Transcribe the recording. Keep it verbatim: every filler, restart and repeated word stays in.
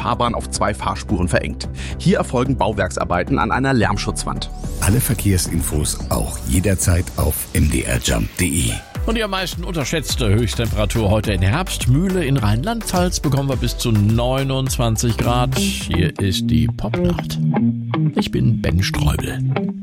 Fahrbahn auf zwei Fahrspuren verengt. Hier erfolgen Bauwerksarbeiten an einer Lärmschutzwand. Alle Verkehrsinfos auch jederzeit auf m d r jump punkt d e. Und die am meisten unterschätzte Höchsttemperatur heute in Herbstmühle in Rheinland-Pfalz bekommen wir bis zu neunundzwanzig Grad. Hier ist die Popnacht. Ich bin Ben Streubel.